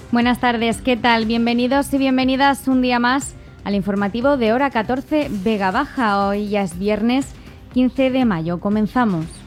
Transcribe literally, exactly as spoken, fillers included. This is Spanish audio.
Buenas tardes, ¿qué tal? Bienvenidos y bienvenidas un día más al informativo de Hora catorce Vega Baja. Hoy ya es viernes quince de mayo. Comenzamos.